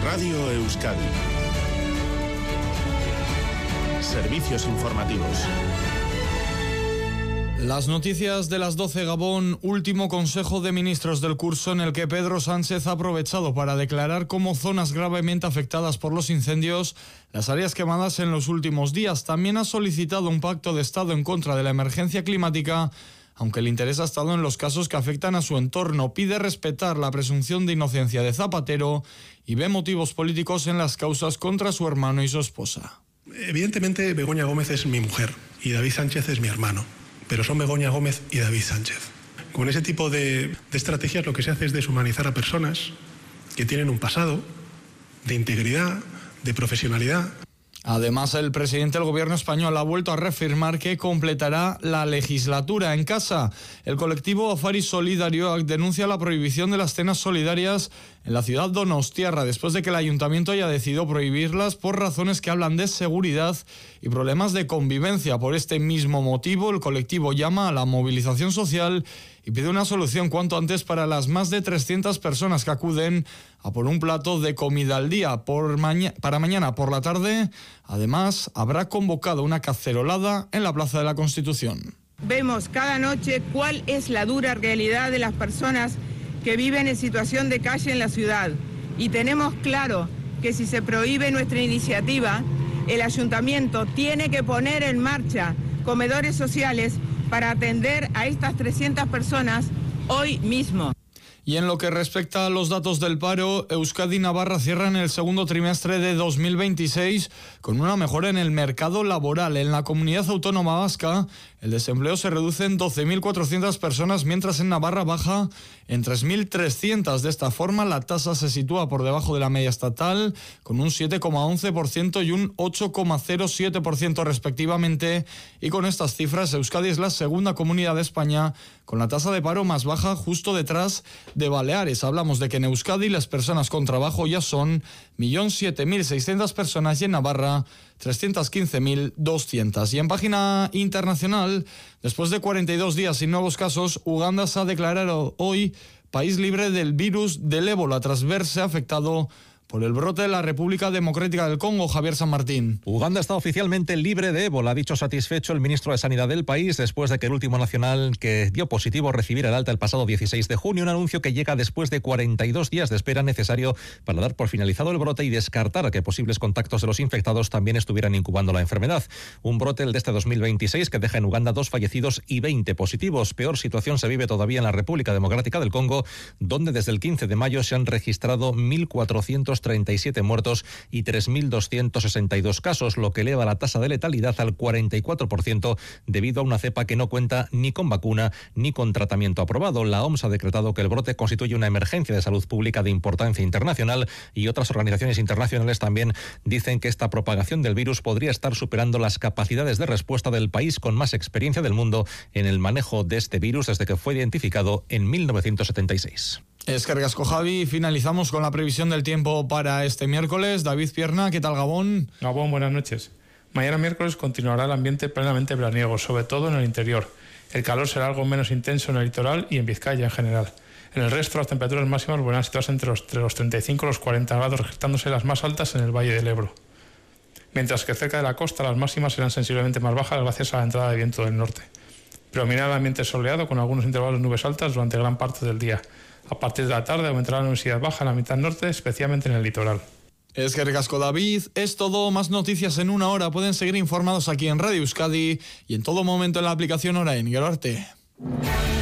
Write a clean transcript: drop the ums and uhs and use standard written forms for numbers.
Radio Euskadi. Servicios informativos. Las noticias de las 12, Gabón. Último Consejo de Ministros del curso en el que Pedro Sánchez ha aprovechado para declarar como zonas gravemente afectadas por los incendios las áreas quemadas en los últimos días. También ha solicitado un pacto de Estado en contra de la emergencia climática, aunque el interés ha estado en los casos que afectan a su entorno. Pide respetar la presunción de inocencia de Zapatero y ve motivos políticos en las causas contra su hermano y su esposa. Evidentemente, Begoña Gómez es mi mujer y David Sánchez es mi hermano, pero son Begoña Gómez y David Sánchez. Con ese tipo de estrategias lo que se hace es deshumanizar a personas que tienen un pasado de integridad, de profesionalidad. Además, el presidente del gobierno español ha vuelto a reafirmar que completará la legislatura en casa. El colectivo Afari Solidario denuncia la prohibición de las cenas solidarias en la ciudad donostiarra, después de que el ayuntamiento haya decidido prohibirlas por razones que hablan de seguridad y problemas de convivencia. Por este mismo motivo, el colectivo llama a la movilización social y pide una solución cuanto antes para las más de 300 personas que acuden a por un plato de comida al día. Para mañana por la tarde, además, habrá convocado una cacerolada en la Plaza de la Constitución. Vemos cada noche cuál es la dura realidad de las personas que viven en situación de calle en la ciudad. Y tenemos claro que si se prohíbe nuestra iniciativa, el ayuntamiento tiene que poner en marcha comedores sociales para atender a estas 300 personas hoy mismo. Y en lo que respecta a los datos del paro, Euskadi y Navarra cierran el segundo trimestre de 2026 con una mejora en el mercado laboral. En la comunidad autónoma vasca, el desempleo se reduce en 12.400 personas, mientras en Navarra baja en 3.300. De esta forma, la tasa se sitúa por debajo de la media estatal, con un 7,11% y un 8,07% respectivamente. Y con estas cifras, Euskadi es la segunda comunidad de España con la tasa de paro más baja, justo detrás de Baleares. Hablamos de que en Euskadi las personas con trabajo ya son 1.007.600 personas y en Navarra 315.200. Y en página internacional, después de 42 días sin nuevos casos, Uganda se ha declarado hoy país libre del virus del ébola tras verse afectado por el brote de la República Democrática del Congo. Javier San Martín. Uganda está oficialmente libre de ébola, ha dicho satisfecho el ministro de Sanidad del país después de que el último nacional que dio positivo recibiera el alta el pasado 16 de junio, un anuncio que llega después de 42 días de espera necesario para dar por finalizado el brote y descartar que posibles contactos de los infectados también estuvieran incubando la enfermedad. Un brote, el de este 2026, que deja en Uganda 2 fallecidos y 20 positivos. Peor situación se vive todavía en la República Democrática del Congo, donde desde el 15 de mayo se han registrado 1.437 muertos y 3.262 casos, lo que eleva la tasa de letalidad al 44% debido a una cepa que no cuenta ni con vacuna ni con tratamiento aprobado. La OMS ha decretado que el brote constituye una emergencia de salud pública de importancia internacional y otras organizaciones internacionales también dicen que esta propagación del virus podría estar superando las capacidades de respuesta del país con más experiencia del mundo en el manejo de este virus desde que fue identificado en 1976. Eskerrik asko, Javi. Finalizamos con la previsión del tiempo para este miércoles. David Pierna, ¿qué tal, Gabón? Gabón, buenas noches. Mañana miércoles continuará el ambiente plenamente veraniego, sobre todo en el interior. El calor será algo menos intenso en el litoral y en Vizcaya en general. En el resto, las temperaturas máximas volverán a situarse entre los 35 y los 40 grados, registrándose las más altas en el Valle del Ebro. Mientras que cerca de la costa las máximas serán sensiblemente más bajas gracias a la entrada de viento del norte. Predominará el ambiente soleado con algunos intervalos de nubes altas durante gran parte del día. A partir de la tarde aumentará la nubosidad baja en la mitad norte, especialmente en el litoral. Eskerrik asko, David. Es todo. Más noticias en una hora. Pueden seguir informados aquí en Radio Euskadi y en todo momento en la aplicación Orain. Gero arte.